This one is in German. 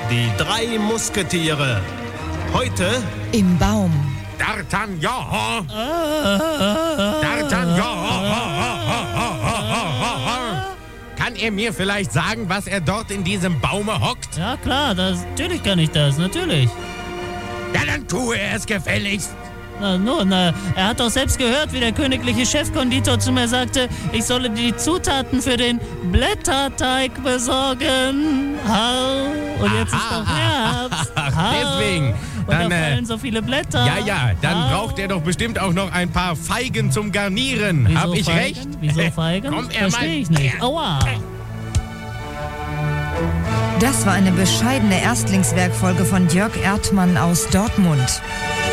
Die 3 Musketiere. Heute Im Baum. D'Artagnan! D'Artagnan! Kann er mir vielleicht sagen, was er dort in diesem Baume hockt? Ja, klar, natürlich kann ich das, natürlich. Ja, dann tue er es gefälligst. Er hat doch selbst gehört, wie der königliche Chefkonditor zu mir sagte, ich solle die Zutaten für den Blätterteig besorgen. Und jetzt ist doch Herbst. Deswegen. Und da fallen so viele Blätter. Ja, dann braucht er doch bestimmt auch noch ein paar Feigen zum Garnieren. Wieso Hab ich Feigen? recht? Wieso Feigen? Komm, er Verstehe ich nicht. Aua. Das war eine bescheidene Erstlingswerkfolge von Jörg Erdmann aus Dortmund.